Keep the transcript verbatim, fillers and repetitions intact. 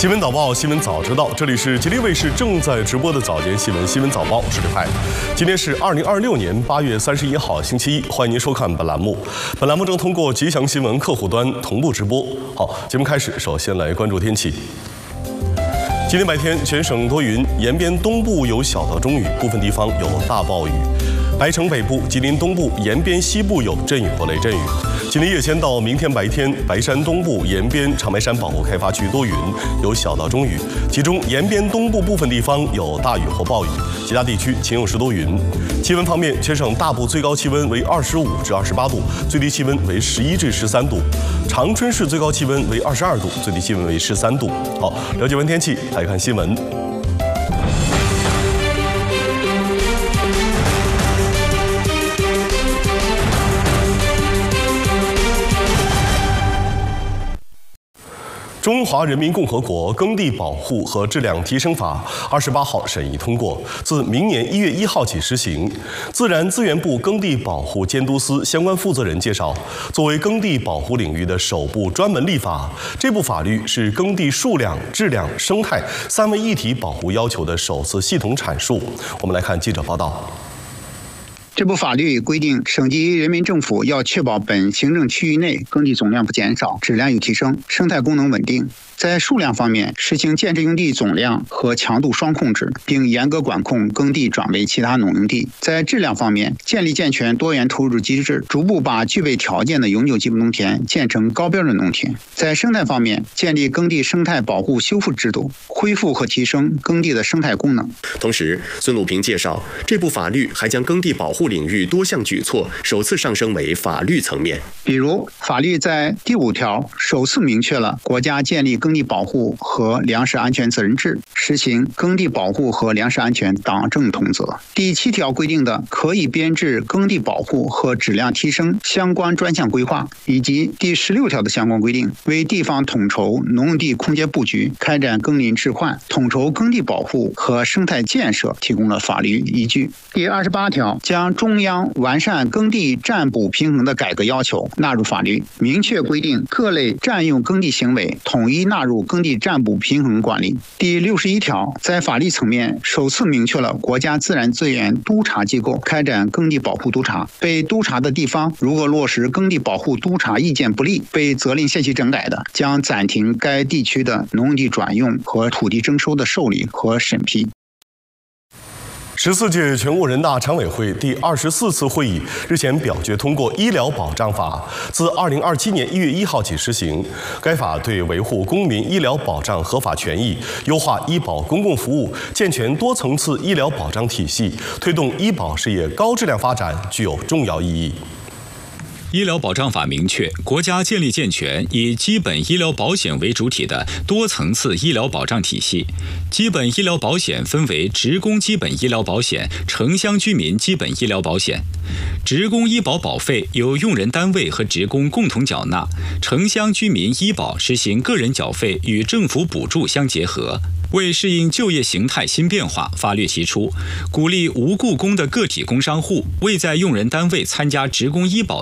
新闻早报，新闻早知道，这里是吉林卫视正在直播的早间新闻新闻早报，我是刘派。今天是二零二六年八月三十一号，星期一，欢迎您收看本栏目。本栏目正通过吉祥新闻客户端同步直播。好，节目开始，首先来关注天气。今天白天全省多云，延边东部有小到中雨，部分地方有大暴雨。白城北部、吉林东部、延边西部有阵雨或雷阵雨。今天夜间到明天白天，白山东部、延边、长白山保护开发区多云，有小到中雨，其中延边东部部分地方有大雨或暴雨，其他地区晴有时多云。气温方面，全省大部最高气温为二十五至二十八度，最低气温为十一至十三度。长春市最高气温为二十二度，最低气温为十三度。好，了解完天气，来看新闻。《中华人民共和国耕地保护和质量提升法》二十八号审议通过，自明年一月一号起施行。自然资源部耕地保护监督司相关负责人介绍，作为耕地保护领域的首部专门立法，这部法律是耕地数量、质量、生态三位一体保护要求的首次系统阐述。我们来看记者报道。 这部法律规定，省级人民政府要确保本行政区域内耕地总量不减少，质量有提升，生态功能稳定。在数量方面，实行建制用地总量和强度双控制，并严格管控耕地转为其他农用地。在质量方面，建立健全多元投入机制，逐步把具备条件的永久基本农田建成高标准农田。在生态方面，建立耕地生态保护修复制度，恢复和提升耕地的生态功能。 同时，孙鲁平介绍，这部法律还将耕地保护领域多项举措首次上升为法律层面。 比如，法律在第五条首次明确了国家建立耕地保护和粮食安全责任制，实行耕地保护和粮食安全党政同责。第七条规定的可以编制耕地保护和质量提升相关专项规划，以及第十六条的相关规定，为地方统筹农用地空间布局、开展耕林置换、统筹耕地保护和生态建设提供了法律依据。第二十八条将中央完善耕地占补平衡的改革要求纳入法律，明确规定各类占用耕地行为统一纳入耕地占补平衡管理。第六十一条在法律层面首次明确了国家自然资源督察机构开展耕地保护督察，被督察的地方如果落实耕地保护督察意见不力，被责令限期整改的，将暂停该地区的农用地转用和土地征收的受理和审批。 十四届全国人大常委会第二十四次会议日前表决通过《医疗保障法》，自二零二七年一月一号起施行。该法对维护公民医疗保障合法权益、优化医保公共服务、健全多层次医疗保障体系、推动医保事业高质量发展具有重要意义。 医疗保障法明确，国家建立健全以基本医疗保险为主体的多层次医疗保障体系。基本医疗保险分为职工基本医疗保险、城乡居民基本医疗保险。职工医保保费由用人单位和职工共同缴纳，城乡居民医保实行个人缴费与政府补助相结合。为适应就业形态新变化，法律提出，鼓励无雇工的个体工商户未在用人单位参加职工医保